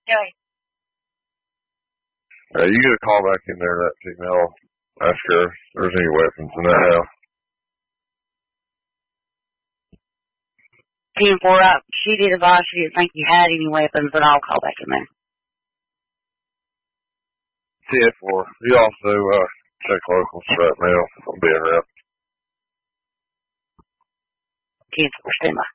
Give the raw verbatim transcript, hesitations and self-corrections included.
Okay. Uh, you get a call back in there, that female. Ask her if there's any weapons in that house. ten four up. She did advise she didn't think you had any weapons, but I'll call back in there. ten four. You also uh, check locals right now. I'm being around. ten four, stand by.